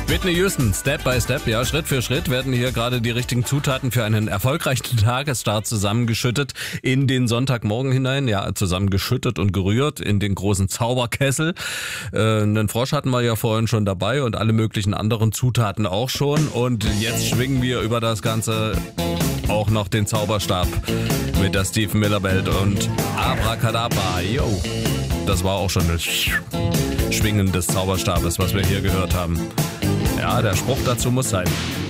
Whitney Houston, Step by Step, ja, Schritt für Schritt werden hier gerade die richtigen Zutaten für einen erfolgreichen Tagesstart zusammengeschüttet in den Sonntagmorgen hinein, ja, zusammengeschüttet und gerührt in den großen Zauberkessel. Einen Frosch hatten wir ja vorhin schon dabei und alle möglichen anderen Zutaten auch schon und jetzt schwingen wir über das Ganze auch noch den Zauberstab mit der Stephen Miller Band und Abracadabra, yo. Das war auch schon das Schwingen des Zauberstabes, was wir hier gehört haben. Ja, der Spruch dazu muss sein.